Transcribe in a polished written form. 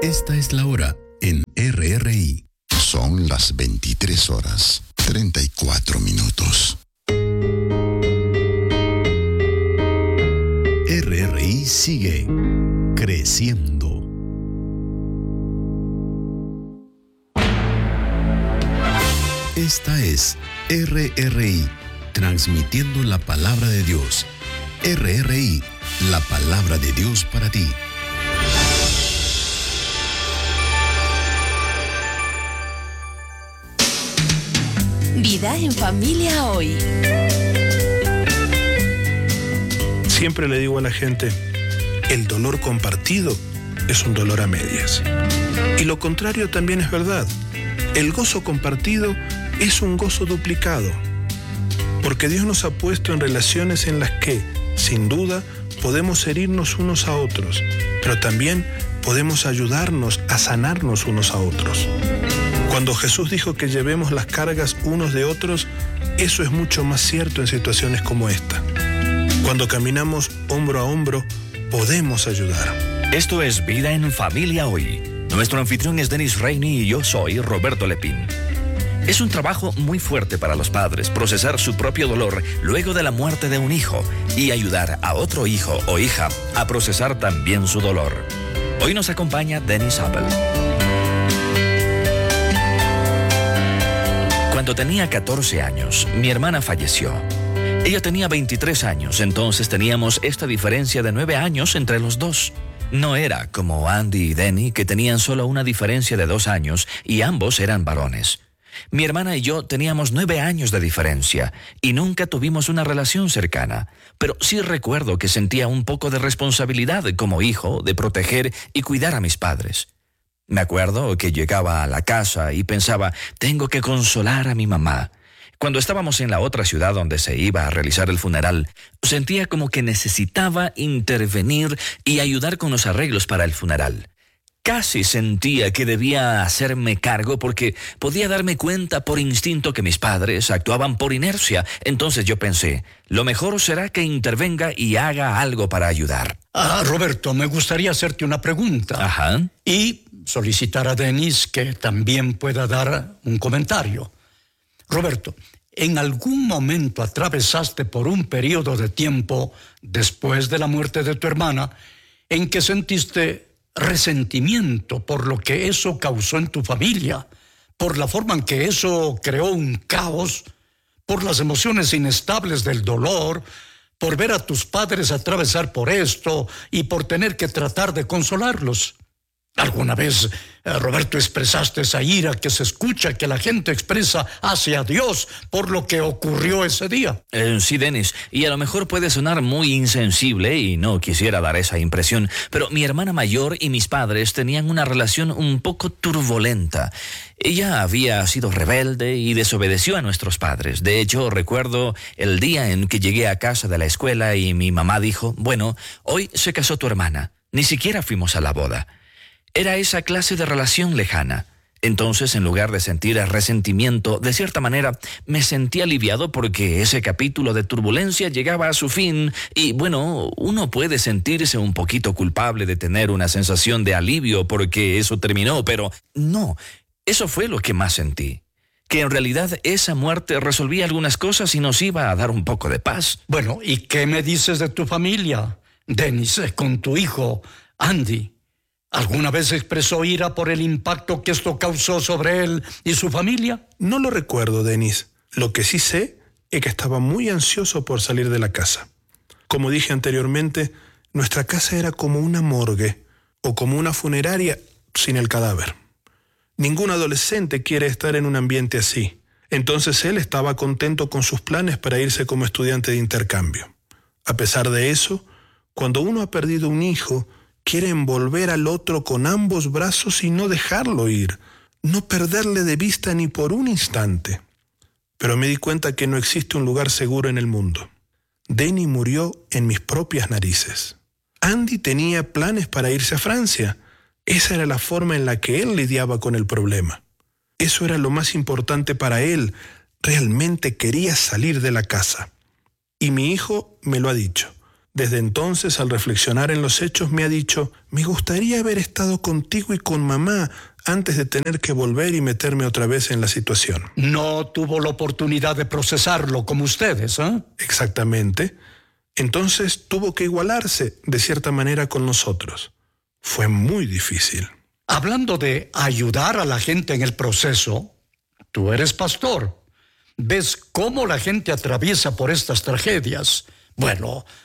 Esta es la hora en RRI. Son las 23:34. RRI sigue creciendo. Esta es RRI, transmitiendo la palabra de Dios. RRI, la palabra de Dios para ti. Vida en familia hoy. Siempre le digo a la gente, el dolor compartido es un dolor a medias. Y lo contrario también es verdad. El gozo compartido es un gozo duplicado. Porque Dios nos ha puesto en relaciones en las que, sin duda, podemos herirnos unos a otros, pero también podemos ayudarnos a sanarnos unos a otros. Cuando Jesús dijo que llevemos las cargas unos de otros, eso es mucho más cierto en situaciones como esta. Cuando caminamos hombro a hombro, podemos ayudar. Esto es Vida en Familia Hoy. Nuestro anfitrión es Denis Reini y yo soy Roberto Lepín. Es un trabajo muy fuerte para los padres procesar su propio dolor luego de la muerte de un hijo y ayudar a otro hijo o hija a procesar también su dolor. Hoy nos acompaña Denis Appel. Cuando tenía 14 años, mi hermana falleció. Ella tenía 23 años, entonces teníamos esta diferencia de 9 años entre los dos. No era como Andy y Denny, que tenían solo una diferencia de 2 años y ambos eran varones. Mi hermana y yo teníamos 9 años de diferencia y nunca tuvimos una relación cercana, pero sí recuerdo que sentía un poco de responsabilidad como hijo de proteger y cuidar a mis padres. Me acuerdo que llegaba a la casa y pensaba, tengo que consolar a mi mamá. Cuando estábamos en la otra ciudad donde se iba a realizar el funeral, sentía como que necesitaba intervenir y ayudar con los arreglos para el funeral. Casi sentía que debía hacerme cargo porque podía darme cuenta por instinto que mis padres actuaban por inercia. Entonces yo pensé, lo mejor será que intervenga y haga algo para ayudar. Roberto, me gustaría hacerte una pregunta. Ajá. Y solicitar a Denis que también pueda dar un comentario. Roberto, ¿en algún momento atravesaste por un periodo de tiempo después de la muerte de tu hermana en que sentiste resentimiento por lo que eso causó en tu familia, por la forma en que eso creó un caos, por las emociones inestables del dolor, por ver a tus padres atravesar por esto y por tener que tratar de consolarlos? ¿Alguna vez, Roberto, expresaste esa ira que se escucha, que la gente expresa hacia Dios por lo que ocurrió ese día? Sí, Denis, y a lo mejor puede sonar muy insensible y no quisiera dar esa impresión, pero mi hermana mayor y mis padres tenían una relación un poco turbulenta. Ella había sido rebelde y desobedeció a nuestros padres. De hecho, recuerdo el día en que llegué a casa de la escuela y mi mamá dijo, bueno, hoy se casó tu hermana. Ni siquiera fuimos a la boda. Era esa clase de relación lejana. Entonces, en lugar de sentir resentimiento, de cierta manera, me sentí aliviado porque ese capítulo de turbulencia llegaba a su fin y, bueno, uno puede sentirse un poquito culpable de tener una sensación de alivio porque eso terminó, pero no, eso fue lo que más sentí. Que en realidad esa muerte resolvía algunas cosas y nos iba a dar un poco de paz. Bueno, ¿y qué me dices de tu familia, Denis, con tu hijo, Andy? ¿Alguna vez expresó ira por el impacto que esto causó sobre él y su familia? No lo recuerdo, Denis. Lo que sí sé es que estaba muy ansioso por salir de la casa. Como dije anteriormente, nuestra casa era como una morgue o como una funeraria sin el cadáver. Ningún adolescente quiere estar en un ambiente así. Entonces él estaba contento con sus planes para irse como estudiante de intercambio. A pesar de eso, cuando uno ha perdido un hijo, quiere envolver al otro con ambos brazos y no dejarlo ir, no perderle de vista ni por un instante. Pero me di cuenta que no existe un lugar seguro en el mundo. Denny murió en mis propias narices. Andy tenía planes para irse a Francia. Esa era la forma en la que él lidiaba con el problema. Eso era lo más importante para él. Realmente quería salir de la casa. Y mi hijo me lo ha dicho. Desde entonces, al reflexionar en los hechos, me ha dicho, me gustaría haber estado contigo y con mamá antes de tener que volver y meterme otra vez en la situación. No tuvo la oportunidad de procesarlo como ustedes, ¿eh? Exactamente. Entonces tuvo que igualarse de cierta manera con nosotros. Fue muy difícil. Hablando de ayudar a la gente en el proceso, tú eres pastor. ¿Ves cómo la gente atraviesa por estas tragedias? Bueno,